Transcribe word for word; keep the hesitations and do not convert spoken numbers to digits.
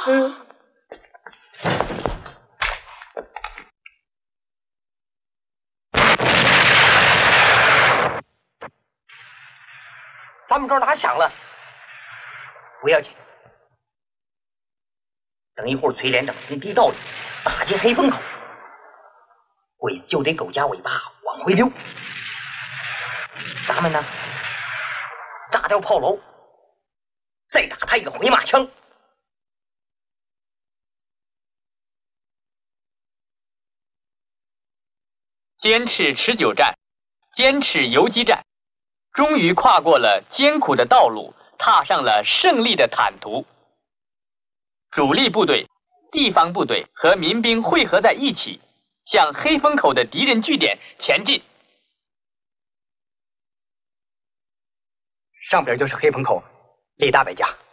嗯。 咱们这儿打响了，不要紧。等一会儿崔连长从地道里打进黑风口，鬼子就得狗夹尾巴往回溜。咱们呢，炸掉炮楼，再打他一个回马枪。 坚持持久战，坚持游击战，终于跨过了艰苦的道路，踏上了胜利的坦途。主力部队、地方部队和民兵汇合在一起，向黑风口的敌人据点前进。 上边就是黑风口，李大伟家。